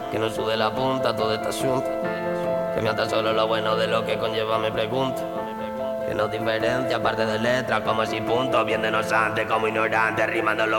Que no sude la punta todo este asunto. Que mientras solo lo bueno de lo que conlleva me pregunto. Que nos diferencia aparte de letras como si puntos. Viéndonos antes como ignorantes, rimando los